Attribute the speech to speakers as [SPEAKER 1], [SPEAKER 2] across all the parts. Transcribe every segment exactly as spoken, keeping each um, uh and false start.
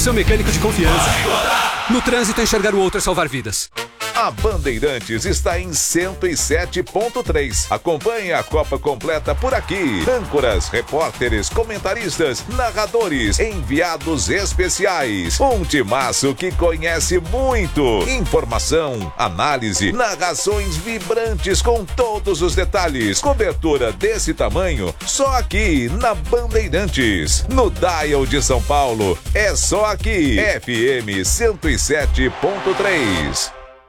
[SPEAKER 1] seu mecânico de confiança. No trânsito, enxergar o outro é salvar vidas.
[SPEAKER 2] A Bandeirantes está em cento e sete ponto três. Acompanhe a Copa completa por aqui. Âncoras, repórteres, comentaristas, narradores, enviados especiais. Um timaço que conhece muito. Informação, análise, narrações vibrantes com todos os detalhes. Cobertura desse tamanho, só aqui na Bandeirantes. No Dial de São Paulo, é só aqui. F M cento e sete ponto três.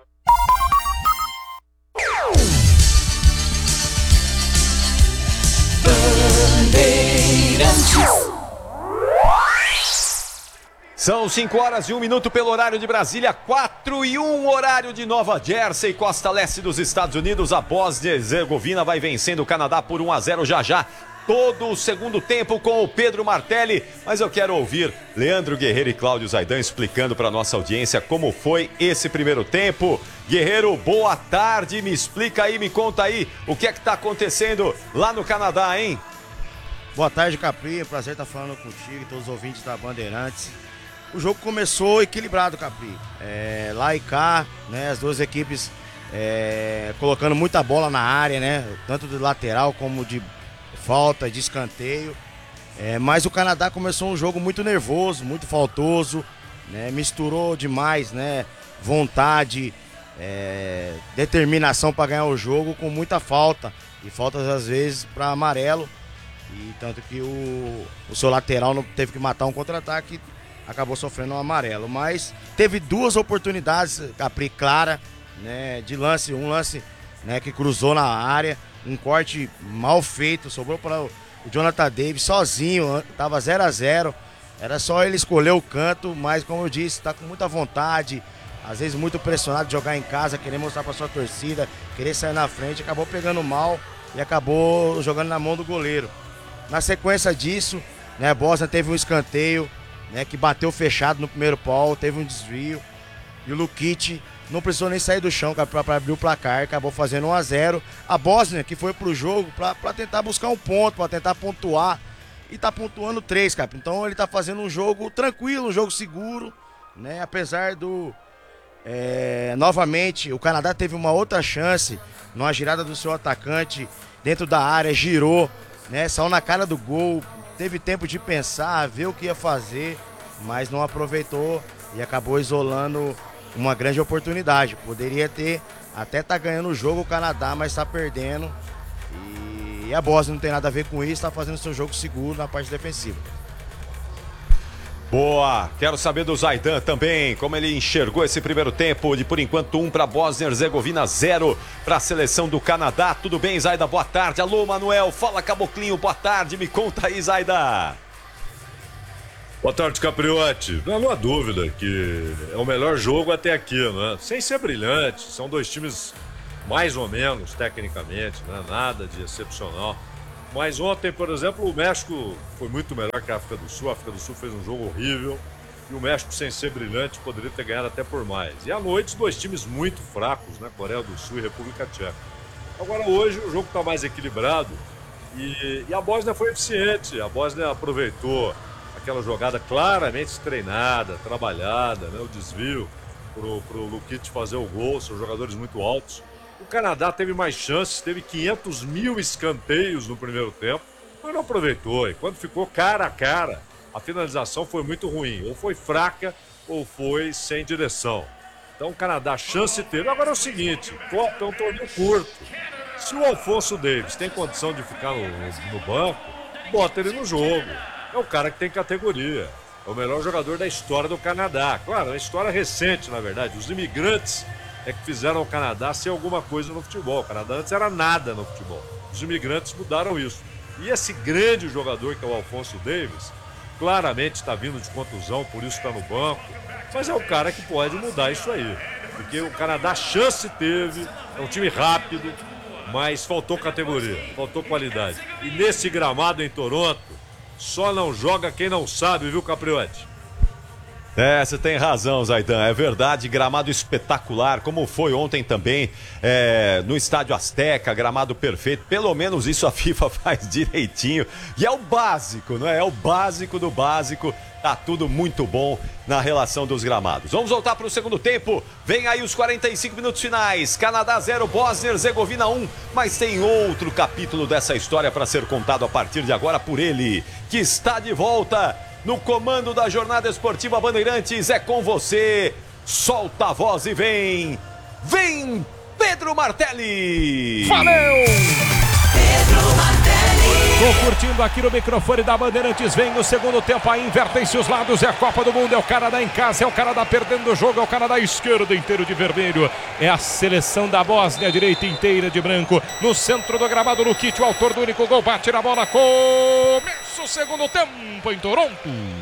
[SPEAKER 3] São cinco horas e um minuto pelo horário de Brasília, quatro e um horário de Nova Jersey, costa leste dos Estados Unidos. A Bósnia e Herzegovina vai vencendo o Canadá por um a zero já já. Todo o segundo tempo com o Pedro Martelli, mas eu quero ouvir Leandro Guerreiro e Cláudio Zaidan explicando para nossa audiência como foi esse primeiro tempo. Guerreiro, boa tarde, me explica aí, me conta aí o que é que tá acontecendo lá no Canadá, hein?
[SPEAKER 4] Boa tarde, Capri, é prazer estar falando contigo e todos os ouvintes da Bandeirantes. O jogo começou equilibrado, Capri, é, lá e cá, né, as duas equipes é, colocando muita bola na área, né, tanto de lateral como de falta, de escanteio, é, mas o Canadá começou um jogo muito nervoso, muito faltoso, né, misturou demais, né, vontade, é, determinação para ganhar o jogo com muita falta, e faltas às vezes para amarelo, e tanto que o, o seu lateral não teve que matar um contra-ataque, acabou sofrendo um amarelo, mas teve duas oportunidades, Capri, clara, né, de lance, um lance, né, que cruzou na área, um corte mal feito, sobrou para o Jonathan Davis sozinho, estava zero a zero, era só ele escolher o canto, mas como eu disse, está com muita vontade, às vezes muito pressionado de jogar em casa, querer mostrar para sua torcida, querer sair na frente, acabou pegando mal e acabou jogando na mão do goleiro. Na sequência disso, né, a Bósnia teve um escanteio, né, que bateu fechado no primeiro pau, teve um desvio, e o Lukic não precisou nem sair do chão para abrir o placar, acabou fazendo um a zero. A Bósnia, que foi pro jogo para tentar buscar um ponto, para tentar pontuar, e tá pontuando três, cara. Então ele tá fazendo um jogo tranquilo, um jogo seguro, né? Apesar do... É, novamente, o Canadá teve uma outra chance, numa girada do seu atacante, dentro da área, girou, né? Saiu na cara do gol, teve tempo de pensar, ver o que ia fazer, mas não aproveitou e acabou isolando uma grande oportunidade. Poderia ter, até tá ganhando o jogo o Canadá, mas tá perdendo. E a Bósnia não tem nada a ver com isso, tá fazendo seu jogo seguro na parte defensiva.
[SPEAKER 3] Boa, quero saber do Zaidan também, como ele enxergou esse primeiro tempo, de por enquanto um para a Bósnia e Herzegovina, zero para a seleção do Canadá. Tudo bem, Zaidan? Boa tarde. Alô, Manuel, fala, Caboclinho, boa tarde, me conta aí, Zaidan.
[SPEAKER 5] Boa tarde, Capriotti. Não, não há dúvida que é o melhor jogo até aqui, né? Sem ser brilhante, são dois times mais ou menos tecnicamente, né? Nada de excepcional. Mas ontem, por exemplo, o México foi muito melhor que a África do Sul. A África do Sul fez um jogo horrível e o México, sem ser brilhante, poderia ter ganhado até por mais. E à noite, dois times muito fracos, né? Coreia do Sul e República Tcheca. Agora, hoje, o jogo está mais equilibrado e, e a Bósnia foi eficiente. A Bósnia aproveitou aquela jogada claramente treinada, trabalhada, né? O desvio para o Lukic fazer o gol, são jogadores muito altos. O Canadá teve mais chances, teve quinhentos mil escanteios no primeiro tempo, mas não aproveitou. E quando ficou cara a cara, a finalização foi muito ruim. Ou foi fraca, ou foi sem direção. Então o Canadá chance teve. Agora é o seguinte, Copa é um torneio curto. Se o Alphonso Davies tem condição de ficar no, no banco, bota ele no jogo. É o cara que tem categoria. É o melhor jogador da história do Canadá. Claro, é uma história recente, na verdade. Os imigrantes é que fizeram o Canadá ser alguma coisa no futebol. O Canadá antes era nada no futebol. Os imigrantes mudaram isso. E esse grande jogador que é o Alphonso Davies, claramente está vindo de contusão, por isso está no banco. Mas é o cara que pode mudar isso aí. Porque o Canadá chance teve, é um time rápido, mas faltou categoria, faltou qualidade. E nesse gramado em Toronto, só não joga quem não sabe, viu, Capriotti?
[SPEAKER 3] É, você tem razão, Zaidan, é verdade, gramado espetacular, como foi ontem também é, no Estádio Azteca, gramado perfeito, pelo menos isso a FIFA faz direitinho, e é o básico, não é? É o básico do básico, Tá tudo muito bom na relação dos gramados. Vamos voltar para o segundo tempo. Vem aí os quarenta e cinco minutos finais. Canadá zero, Bósnia Herzegovina um. Mas tem outro capítulo dessa história para ser contado a partir de agora por ele, que está de volta no comando da jornada esportiva Bandeirantes. É com você. Solta a voz e vem. Vem Pedro Martelli.
[SPEAKER 6] Valeu!
[SPEAKER 7] Pedro Martelli.
[SPEAKER 6] Tô curtindo aqui no microfone da Bandeirantes. Vem no segundo tempo, aí invertem-se os lados. É a Copa do Mundo, é o Canadá em casa, é o Canadá perdendo o jogo, é o Canadá esquerdo inteiro de vermelho. É a seleção da Bósnia, direita inteira de branco. No centro do gramado, Lukic, o autor do único gol, bate na bola. Começa o segundo tempo em Toronto.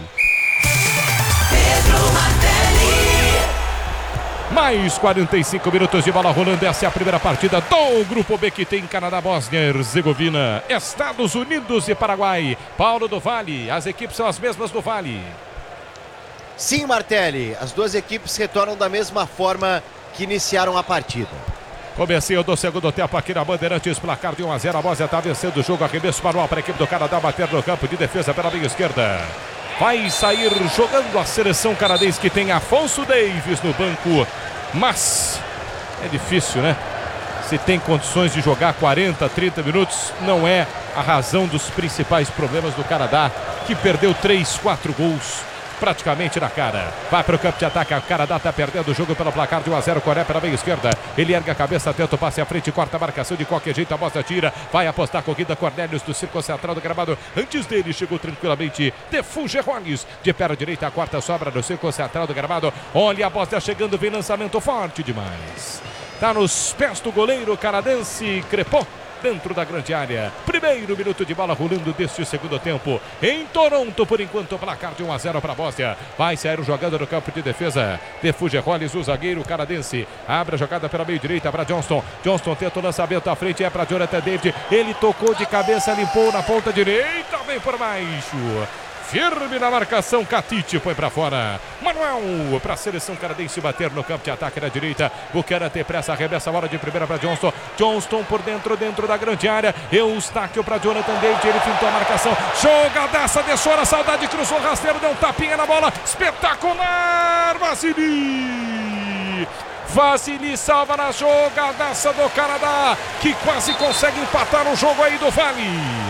[SPEAKER 7] Pedro Martelli.
[SPEAKER 6] Mais quarenta e cinco minutos de bola rolando. Essa é a primeira partida do Grupo B que tem Canadá, Bósnia, Herzegovina, Estados Unidos e Paraguai. Paulo do Vale, as equipes são as mesmas do Vale.
[SPEAKER 8] Sim, Martelli, as duas equipes retornam da mesma forma que iniciaram a partida.
[SPEAKER 6] Comecinho do segundo tempo aqui na Bandeirantes, placar de um a zero. A Bósnia está vencendo o jogo, arremesso manual para a equipe do Canadá bater no campo de defesa pela meia esquerda. Vai sair jogando a seleção canadense que tem Afonso Davies no banco. Mas é difícil, né? Se tem condições de jogar quarenta, trinta minutos, não é a razão dos principais problemas do Canadá, que perdeu três, quatro gols praticamente na cara. Vai para o campo de ataque, o Canadá está perdendo o jogo pelo placar de um a zero. Coré pela meia esquerda, ele ergue a cabeça, tenta o passe à frente, corta a marcação de qualquer jeito, a Bósnia tira, vai apostar a corrida. Cornelius do círculo central do gramado, antes dele chegou tranquilamente Defugerones, de perna direita, a quarta sobra no círculo central do gramado. Olha a Bósnia chegando, vem lançamento forte demais, tá nos pés do goleiro canadense Crepô, dentro da grande área. Primeiro minuto de bola rolando deste segundo tempo em Toronto, por enquanto placar de um a zero para a Bósnia. Vai sair jogando no campo de defesa de Fugeroles, o zagueiro canadense. Abre a jogada pela meio direita para Johnston. Johnston tenta o lançamento à frente, é para Jonathan David. Ele tocou de cabeça, limpou na ponta direita, vem por baixo. Firme na marcação, Catite foi para fora. Manuel para a seleção canadense bater no campo de ataque na direita. Buchanan tem pressa, arremessa a bola de primeira para Johnston. Johnston por dentro, dentro da grande área. Eustáquio para Jonathan David, ele fintou a marcação. Jogadaça, deixou na saudade, cruzou rasteiro, deu um tapinha na bola. Espetacular, Vasily. Vasily salva na jogadaça do Canadá, que quase consegue empatar o jogo aí do Vale.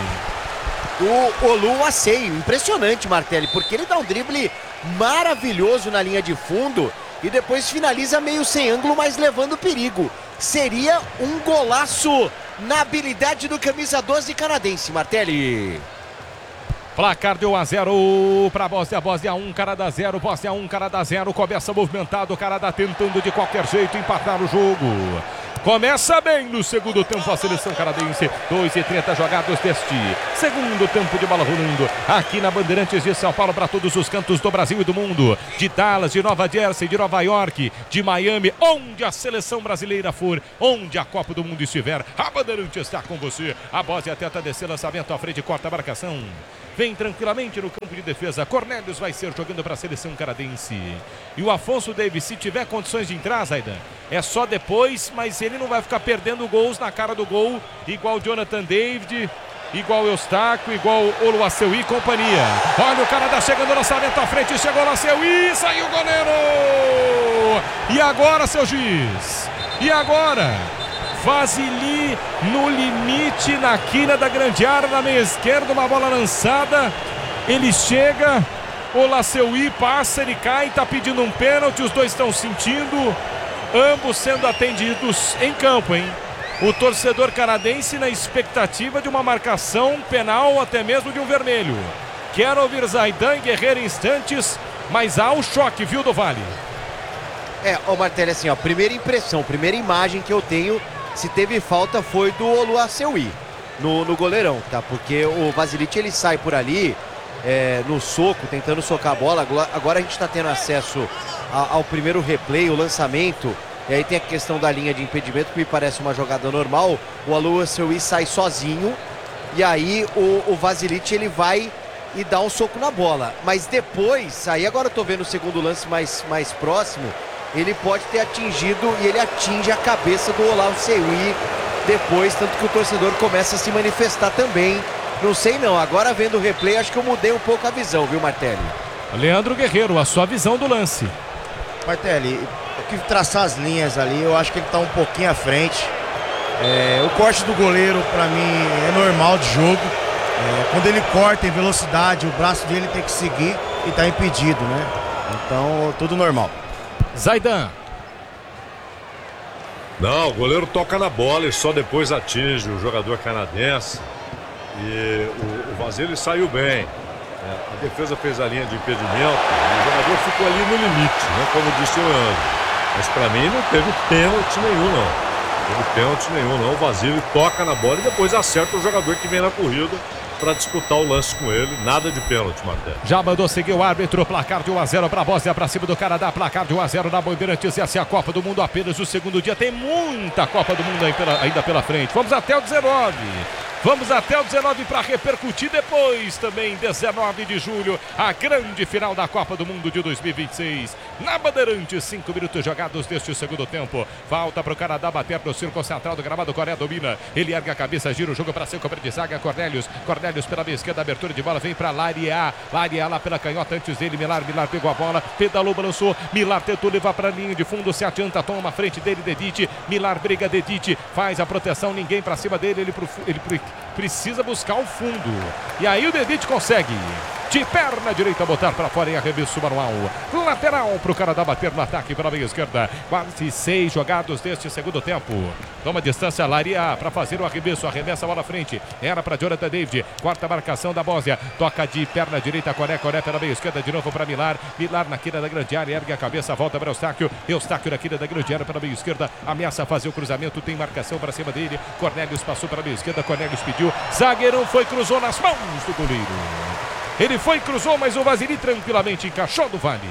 [SPEAKER 8] O Olu Aceio, impressionante, Martelli, porque ele dá um drible maravilhoso na linha de fundo e depois finaliza meio sem ângulo, mas levando perigo. Seria um golaço na habilidade do camisa doze canadense, Martelli.
[SPEAKER 6] Placar de um a zero para a Bósnia, Bósnia um, Canadá zero, Bósnia um, Canadá zero. Começa movimentado, o Canadá tentando de qualquer jeito empatar o jogo. Começa bem no segundo tempo a seleção canadense. dois e trinta jogados deste segundo tempo de bola rolando aqui na Bandeirantes de São Paulo para todos os cantos do Brasil e do mundo. De Dallas, de Nova Jersey, de Nova York, de Miami, onde a seleção brasileira for, onde a Copa do Mundo estiver, a Bandeirantes está com você. A Bósnia tenta descer, lançamento à frente, corta a marcação. Vem tranquilamente no campo de defesa. Cornelius vai ser jogando para a seleção canadense. E o Afonso Davies, se tiver condições de entrar, Zaidan, é só depois, mas ele não vai ficar perdendo gols na cara do gol, igual Jonathan David, igual Eustáquio, igual Oluwaseyi e companhia. Olha o Canadá chegando, lançamento à frente, chegou o Oluwaseyi, saiu o goleiro! E agora, seu juiz? E agora? Vasily no limite, na quina da grande área, na meia esquerda, uma bola lançada, ele chega, o Oluwaseyi passa, ele cai, está pedindo um pênalti, os dois estão sentindo, ambos sendo atendidos em campo, hein? O torcedor canadense na expectativa de uma marcação penal, até mesmo de um vermelho. Quero ouvir Zaidan Guerreiro em instantes, mas há o choque, viu, do Vale?
[SPEAKER 8] É, ô Martelli, assim, ó, primeira impressão, primeira imagem que eu tenho, se teve falta foi do Oluwaseyi no, no goleirão, tá? Porque o Vasily, ele sai por ali é, no soco, tentando socar a bola. Agora a gente tá tendo acesso a, ao primeiro replay, o lançamento, e aí tem a questão da linha de impedimento, que me parece uma jogada normal. O Oluwaseyi sai sozinho e aí o, o Vasily, ele vai e dá um soco na bola, mas depois, aí agora eu tô vendo o segundo lance mais, mais próximo, ele pode ter atingido e ele atinge a cabeça do Oluwaseyi depois, tanto que o torcedor começa a se manifestar também. Não sei não, agora vendo o replay acho que eu mudei um pouco a visão, viu, Martelli?
[SPEAKER 6] Leandro Guerreiro, a sua visão do lance.
[SPEAKER 4] Martelli, tem que traçar as linhas ali, eu acho que ele tá um pouquinho à frente. É, o corte do goleiro, pra mim, é normal de jogo. É, quando ele corta em velocidade, o braço dele tem que seguir e tá impedido, né? Então, tudo normal.
[SPEAKER 6] Zaidan.
[SPEAKER 5] Não, o goleiro toca na bola e só depois atinge o jogador canadense. E o, o Vasily saiu bem. É, a defesa fez a linha de impedimento e o jogador ficou ali no limite, né? Como disse o Leandro. Mas pra mim não teve pênalti nenhum, não. Não teve pênalti nenhum, não. O Vasily toca na bola e depois acerta o jogador que vem na corrida para disputar o lance com ele. Nada de pênalti, Martelli.
[SPEAKER 6] Já mandou seguir o árbitro, placar de um a zero para a Bósnia, para cima do Canadá, placar de um a zero na Bandeirantes. Essa é a Copa do Mundo, apenas o segundo dia. Tem muita Copa do Mundo aí pela, ainda pela frente. Vamos até o dezenove. Vamos até o dezenove para repercutir depois também, dezenove de julho, a grande final da Copa do Mundo de dois mil e vinte e seis. Na Bandeirantes, cinco minutos jogados deste segundo tempo. Falta para o Canadá bater no círculo central do gramado. Coreia domina. Ele ergue a cabeça, gira o jogo para seu companheiro de zaga, Cornelius. Cornelius pela meia esquerda, abertura de bola, vem para Lariá. Lariá lá pela canhota, antes dele, Milar. Milar pegou a bola, pedalou, balançou. Milar tentou levar para a linha de fundo, se adianta, toma a frente dele, Dedite. Milar briga, Dedite, faz a proteção, ninguém para cima dele, ele, pro, ele pro, precisa buscar o fundo. E aí o Dedite consegue, de perna direita, botar para fora em arremesso manual. Lateral para o Canadá bater no ataque pela meia esquerda. Quase seis jogados deste segundo tempo. Toma distância, Laria para fazer o arremesso. Arremessa a bola à frente. Era para Jonathan David. Quarta marcação da Bósnia. Toca de perna direita, Coré, Coré pela meia esquerda. De novo para Milar. Milar na quina da grande área. Ergue a cabeça, volta para Eustáquio. Eustáquio na quina da grande área pela meia esquerda. Ameaça fazer o cruzamento. Tem marcação para cima dele. Cornelius passou para a meia esquerda. Cornelius pediu. Zagueirão foi, cruzou nas mãos do goleiro. Ele foi, cruzou, mas o Vasily tranquilamente encaixou do Vale.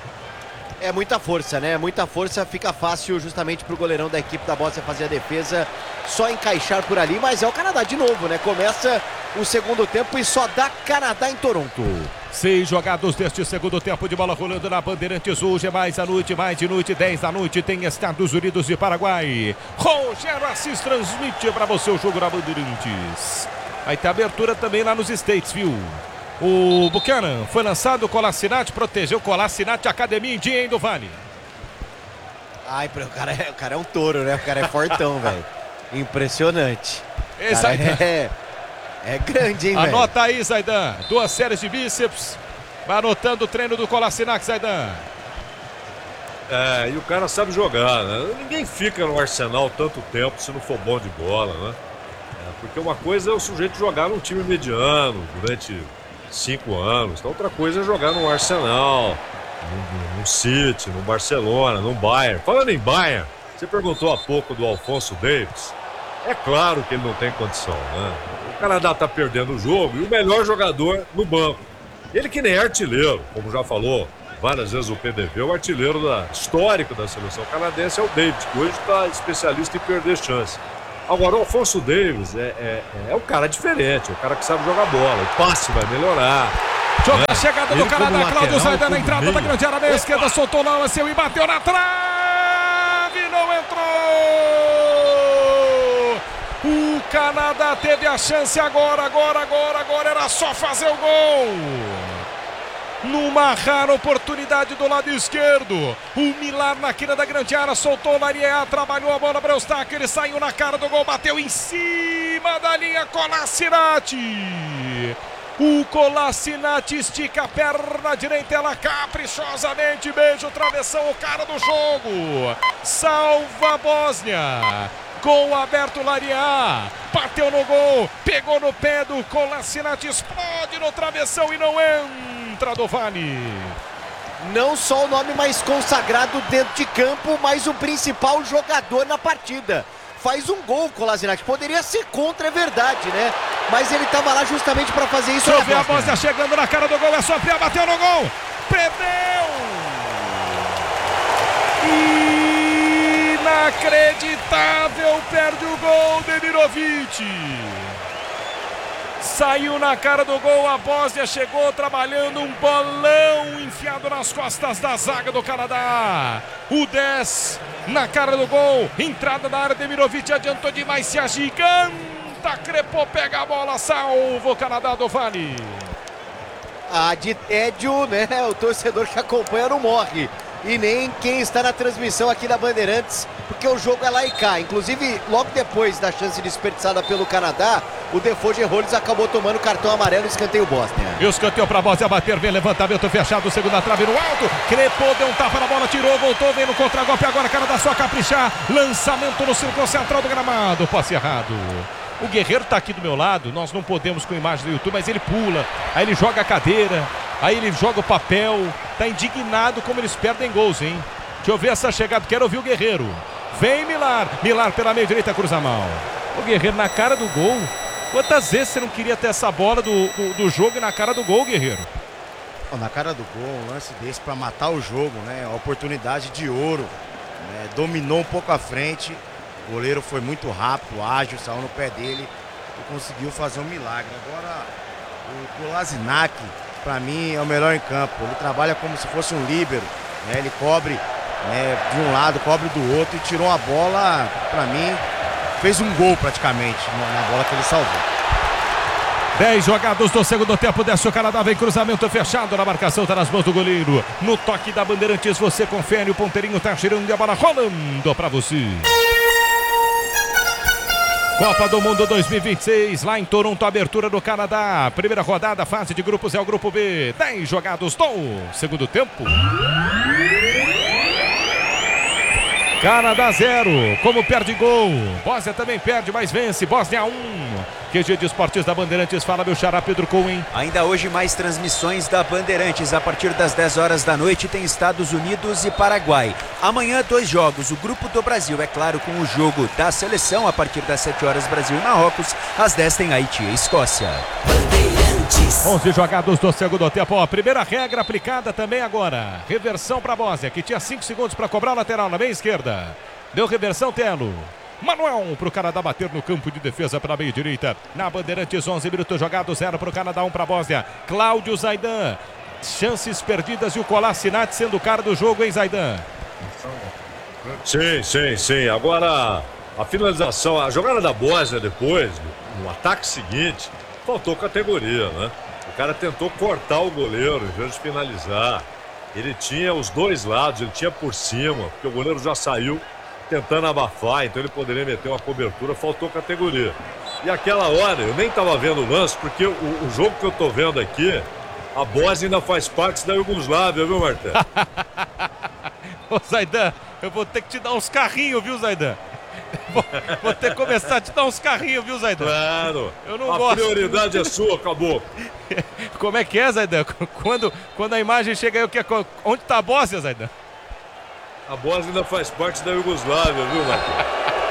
[SPEAKER 8] É muita força, né? Muita força, fica fácil justamente pro goleirão da equipe da Bósnia fazer a defesa, só encaixar por ali, mas é o Canadá de novo, né? Começa o segundo tempo e só dá Canadá em Toronto.
[SPEAKER 6] Seis jogados deste segundo tempo de bola rolando na Bandeirantes. Hoje é mais à noite, mais de noite, dez da noite, tem Estados Unidos e Paraguai. Rogério Assis transmite para você o jogo na Bandeirantes. Vai ter abertura também lá nos States, viu? O Buchanan foi lançado, o Kolasinac protegeu o Kolasinac, academia em dia, hein, do Vale.
[SPEAKER 8] Ai, o cara, é, o cara é um touro, né? O cara é fortão, velho. Impressionante.
[SPEAKER 6] Esse
[SPEAKER 8] cara
[SPEAKER 6] aí
[SPEAKER 8] é, é grande, hein, velho?
[SPEAKER 6] Anota aí, Zaidan. Duas séries de bíceps. Vai anotando o treino do Kolasinac, Zaidan.
[SPEAKER 5] É, e o cara sabe jogar, né? Ninguém fica no Arsenal tanto tempo se não for bom de bola, né? É, porque uma coisa é o sujeito jogar num time mediano durante cinco anos. Então, outra coisa é jogar no Arsenal, no, no City, no Barcelona, no Bayern. Falando em Bayern, você perguntou há pouco do Alphonso Davies. É claro que ele não tem condição, né? O Canadá tá perdendo o jogo e o melhor jogador no banco. Ele que nem é artilheiro, como já falou várias vezes o P D V, o artilheiro da, histórico da seleção canadense é o David, que hoje está especialista em perder chance. Agora, o Alphonso Davies é, é, é um cara diferente, é um cara que sabe jogar bola, o passe vai melhorar.
[SPEAKER 6] Joga
[SPEAKER 5] né?
[SPEAKER 6] a chegada do Canadá, Cláudio Zaidan na entrada da grande área, meia esquerda, soltou lá o Ansel e bateu na trave, não entrou! O Canadá teve a chance agora, agora, agora, agora, era só fazer o gol! Numa rara oportunidade do lado esquerdo, o Milar na quina da grande área, soltou o Lariá, trabalhou a bola para o Eustáquio, ele saiu na cara do gol, bateu em cima da linha, Kolasinac. O Kolasinac estica a perna direita, ela caprichosamente, beija o travessão, o cara do jogo, salva a Bósnia. Gol aberto, Lariá, bateu no gol, pegou no pé do Kolasinac, explode no travessão e não entra do Vale.
[SPEAKER 8] Não só o nome mais consagrado dentro de campo, mas o principal jogador na partida. Faz um gol, Kolasinac, poderia ser contra, é verdade, né? Mas ele estava lá justamente para fazer isso.
[SPEAKER 6] Deixa eu ver a Bósnia chegando na cara do gol, é só Priá, bateu no gol, perdeu! E... inacreditável, perde o gol, Demirovic. Saiu na cara do gol, a Bósnia chegou trabalhando um bolão enfiado nas costas da zaga do Canadá. O dez na cara do gol, entrada da área, Demirovic adiantou demais, se agiganta, crepou, pega a bola, salva o Canadá do Vale.
[SPEAKER 8] a de tédio, né? O torcedor que acompanha não morre. E nem quem está na transmissão aqui da Bandeirantes, porque o jogo é lá e cá. Inclusive, logo depois da chance desperdiçada pelo Canadá, o Defoe Rollins acabou tomando cartão amarelo e escanteio Bósnia.
[SPEAKER 6] E o escanteio para a Bósnia bater, vem levantamento fechado, segunda trave no alto. Crepô, deu um tapa na bola, tirou, voltou, vem no contra-golpe agora, Canadá só caprichar. Lançamento no círculo central do gramado, passe errado. O Guerreiro tá aqui do meu lado, nós não podemos com imagem do YouTube, mas ele pula, aí ele joga a cadeira, aí ele joga o papel, tá indignado como eles perdem gols, hein? Deixa eu ver essa chegada, quero ouvir o Guerreiro. Vem Milar, Milar pela meia direita, cruza a mão. O Guerreiro na cara do gol. Quantas vezes você não queria ter essa bola do, do, do jogo e na cara do gol, Guerreiro?
[SPEAKER 4] Na cara do gol, um lance desse para matar o jogo, né? A oportunidade de ouro, né? Dominou um pouco à frente. O goleiro foi muito rápido, ágil, saiu no pé dele e conseguiu fazer um milagre. Agora, o Kolasinac, para mim, é o melhor em campo. Ele trabalha como se fosse um líbero, né? Ele cobre, né, de um lado, cobre do outro e tirou a bola, para mim, fez um gol praticamente na bola que ele salvou.
[SPEAKER 6] dez jogados do segundo tempo, desce o Canadá, vem cruzamento fechado na marcação, tá nas mãos do goleiro. No toque da Bandeirantes, você confere, o ponteirinho tá girando e a bola rolando pra você. Copa do Mundo dois mil e vinte e seis, lá em Toronto, abertura do Canadá. Primeira rodada, fase de grupos é o grupo B. dez jogados do segundo tempo. Canadá zero, como perde gol. Bósnia também perde, mas vence. Bósnia um. Q G de Esportes da Bandeirantes, fala meu xará Pedro Cohen.
[SPEAKER 9] Ainda hoje mais transmissões da Bandeirantes. A partir das dez horas da noite tem Estados Unidos e Paraguai. Amanhã dois jogos, o grupo do Brasil, é claro, com o jogo da seleção. A partir das sete horas Brasil e Marrocos. Às dez tem Haiti e Escócia.
[SPEAKER 6] onze jogados do segundo tempo. Ó, primeira regra aplicada também agora. Reversão para a Bósnia, que tinha cinco segundos para cobrar o lateral na meia esquerda. Deu reversão, Telo. Manuel para o Canadá bater no campo de defesa pela meia direita. Na Bandeirantes, onze minutos jogados, zero para o Canadá, um para a Bósnia. Cláudio Zaidan. Chances perdidas e o Kolasinac sendo o cara do jogo, hein, Zaidan?
[SPEAKER 5] Sim, sim, sim. Agora, a finalização, a jogada da Bósnia depois, no ataque seguinte, faltou categoria, né? O cara tentou cortar o goleiro em vez de finalizar. Ele tinha os dois lados, ele tinha por cima, porque o goleiro já saiu tentando abafar, então ele poderia meter uma cobertura, faltou categoria. E aquela hora, eu nem estava vendo o lance, porque o, o jogo que eu tô vendo aqui, a Bósnia ainda faz parte da Iugoslávia, viu, Martelo?
[SPEAKER 6] Ô, Zaidan, eu vou ter que te dar uns carrinhos, viu, Zaidan? Vou, vou ter que começar a te dar uns carrinhos, viu, Zaidan?
[SPEAKER 5] Claro.
[SPEAKER 6] Eu não
[SPEAKER 5] a
[SPEAKER 6] gosto.
[SPEAKER 5] prioridade é sua, acabou.
[SPEAKER 6] Como é que é, Zaidan? Quando, quando a imagem chega aí, o que é, onde tá a Bósnia, Zaidan?
[SPEAKER 5] A Bósnia ainda faz parte da Iugoslávia, viu, Marcos?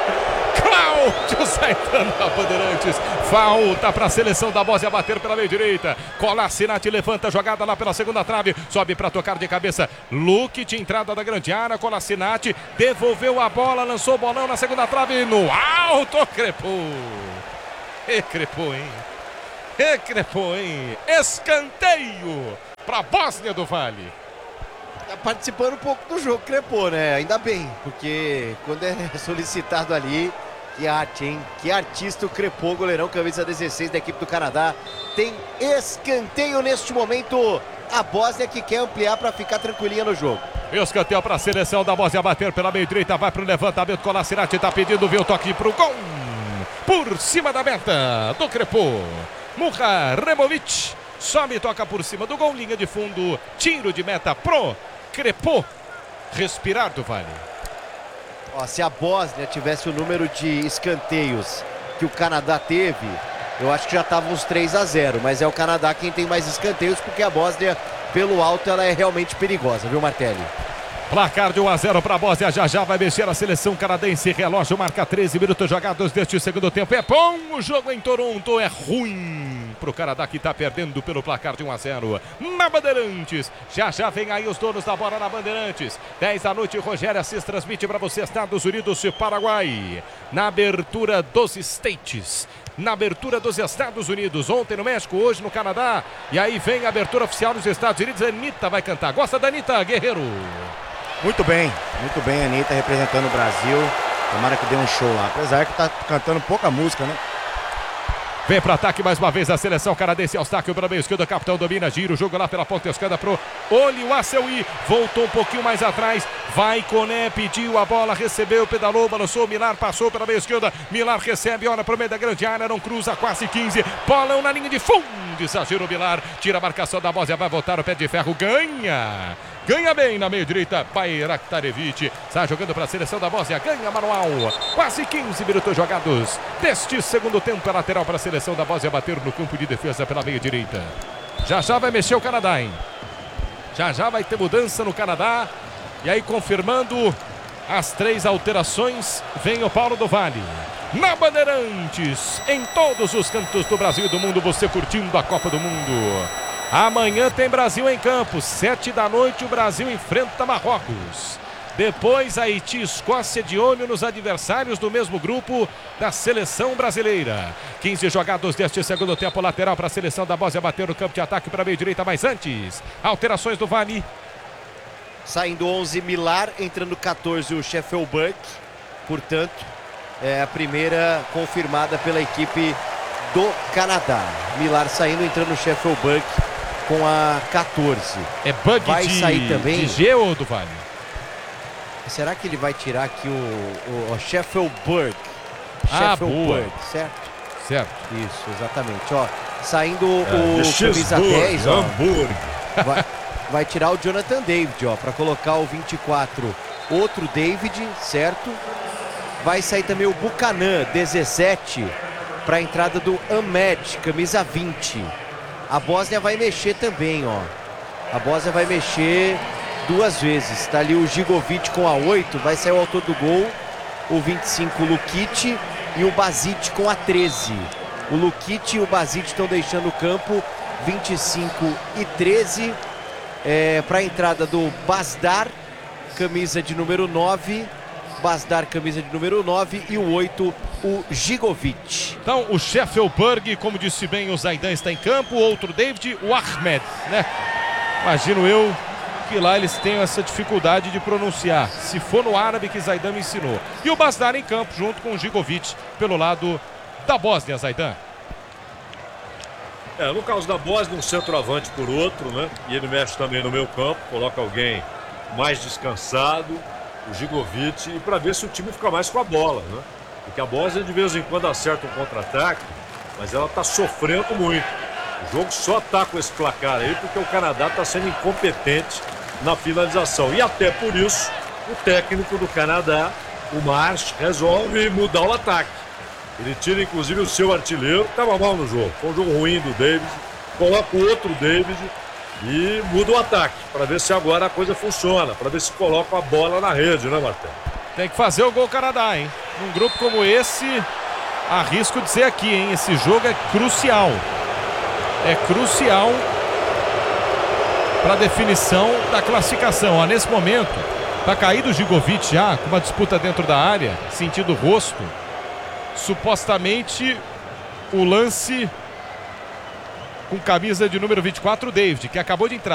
[SPEAKER 6] Cláudio Zaidan da Bandeirantes. Falta para a seleção da Bósnia bater pela meia direita. Kolasinac levanta a jogada lá pela segunda trave. Sobe para tocar de cabeça. Luke de entrada da grande área. Kolasinac devolveu a bola, lançou o bolão na segunda trave. No alto, crepou. E crepou, hein? E crepou, hein? Escanteio para a Bósnia do Vale.
[SPEAKER 8] Tá participando um pouco do jogo, crepou, né? Ainda bem, porque quando é solicitado ali, que arte, hein? Que artista o crepou, goleirão, camisa dezesseis da equipe do Canadá. Tem escanteio neste momento. A Bósnia que quer ampliar para ficar tranquilinha no jogo.
[SPEAKER 6] Escanteio para a seleção da Bósnia bater pela meia direita, vai para o levantamento. Kolasinac está pedindo, viu o toque para o gol. Por cima da meta do crepô. Muha Removic sobe e toca por cima do gol, linha de fundo, tiro de meta pro crepô. Respirar do Vale.
[SPEAKER 8] Ó, se a Bósnia tivesse o número de escanteios que o Canadá teve, eu acho que já tava uns três a zero, mas é o Canadá quem tem mais escanteios, porque a Bósnia, pelo alto, ela é realmente perigosa, viu, Martelli?
[SPEAKER 6] Placar de um a zero para a Bósnia, já já vai mexer a seleção canadense. Relógio marca treze minutos jogados deste segundo tempo. É bom o jogo em Toronto, é ruim para o Canadá que está perdendo pelo placar de um a zero. Na Bandeirantes, já já vem aí os donos da bola na Bandeirantes. dez da noite, Rogério Assis transmite para você Estados Unidos e Paraguai. Na abertura dos States. Na abertura dos Estados Unidos, ontem no México, hoje no Canadá. E aí vem a abertura oficial dos Estados Unidos. Anitta vai cantar. Gosta da Anitta, Guerreiro?
[SPEAKER 4] Muito bem, muito bem, a Anitta representando o Brasil. Tomara que dê um show lá, apesar que tá cantando pouca música, né?
[SPEAKER 6] Vem para ataque mais uma vez a seleção canadense. Eustáquio pelo meio esquerdo. O capitão domina. Gira o jogo lá pela ponta esquerda pro Oluwaseyi. Voltou um pouquinho mais atrás. Vai Koné. Pediu a bola. Recebeu. Pedalou. Balançou. Milar passou pela meia esquerda. Milar recebe. Olha para o meio da grande área. Não cruza. Quase quinze. Bolão na linha de fundo. Exagero Milar. Tira a marcação da Bósnia. Vai voltar o pé de ferro. Ganha. Ganha bem na meia direita. Bayraktarevic. Está jogando para a seleção da Bósnia. Ganha manual. Quase quinze minutos jogados deste segundo tempo. A lateral para a seleção da Bósnia bater no campo de defesa pela meia direita. Já já vai mexer o Canadá, hein? Já já vai ter mudança no Canadá. E aí confirmando as três alterações, vem o Paulo do Vale. Na Bandeirantes, em todos os cantos do Brasil e do mundo, você curtindo a Copa do Mundo. Amanhã tem Brasil em campo, sete da noite o Brasil enfrenta Marrocos. Depois Haiti, Escócia, de olho nos adversários do mesmo grupo da seleção brasileira. quinze jogados deste segundo tempo, lateral para a seleção da Bósnia bater no campo de ataque para a meia direita, mas antes, alterações do Vale.
[SPEAKER 8] Saindo onze, Milar, entrando catorze, o Sheffield. Portanto, é a primeira confirmada pela equipe do Canadá. Milar saindo, entrando o Sheffield com a catorze.
[SPEAKER 6] É bug
[SPEAKER 8] vai
[SPEAKER 6] de,
[SPEAKER 8] sair também.
[SPEAKER 6] de G ou do Vale?
[SPEAKER 8] Será que ele vai tirar aqui o, o, o Sheffield?
[SPEAKER 6] Ah,
[SPEAKER 8] Sheffield,
[SPEAKER 6] boa.
[SPEAKER 8] certo?
[SPEAKER 6] Certo.
[SPEAKER 8] Isso, exatamente. Ó, saindo
[SPEAKER 5] É,
[SPEAKER 8] o camisa dez, ó,
[SPEAKER 5] Hamburgo.
[SPEAKER 8] vai, vai tirar o Jonathan David, ó, para colocar o vinte e quatro, outro David, certo? Vai sair também o Buchanan, dezessete, para a entrada do Ahmed, camisa vinte. A Bósnia vai mexer também, ó. A Bósnia vai mexer duas vezes. Tá ali o Gigovic com a oito, vai sair o autor do gol, o vinte e cinco, o Lukic, e o Basic com a treze. O Lukic e o Basic estão deixando o campo, vinte e cinco e treze, é, para a entrada do Bazdar, camisa de número nove. Bazdar, camisa de número nove, e o oito, o Gigovic.
[SPEAKER 6] Então o Sheffield, como disse bem o Zaidan, está em campo. Outro David, o Ahmed, né? Imagino eu que lá eles tenham essa dificuldade de pronunciar, se for no árabe que Zaidan me ensinou. E o Bazdar em campo junto com o Gigovic pelo lado da Bósnia, Zaidan.
[SPEAKER 5] É, no caso da Bósnia, um centroavante por outro, né? E ele mexe também no meio campo, coloca alguém mais descansado, o Gigovic, e para ver se o time fica mais com a bola, né? Porque a Bósnia de vez em quando acerta um contra-ataque, mas ela está sofrendo muito. O jogo só está com esse placar aí porque o Canadá está sendo incompetente na finalização. E até por isso, o técnico do Canadá, o Marsh, resolve mudar o ataque. Ele tira inclusive o seu artilheiro, que estava mal no jogo. Foi um jogo ruim do David, coloca o outro David e muda o ataque, para ver se agora a coisa funciona, para ver se coloca a bola na rede, né, Martelo?
[SPEAKER 6] Tem que fazer o gol Canadá, hein? Num grupo como esse, arrisco dizer aqui, hein? Esse jogo é crucial. É crucial para a definição da classificação. Ó, nesse momento, tá caído o Gigovic já, com uma disputa dentro da área, sentido o rosto. Supostamente o lance com camisa de número vinte e quatro, o David, que acabou de entrar.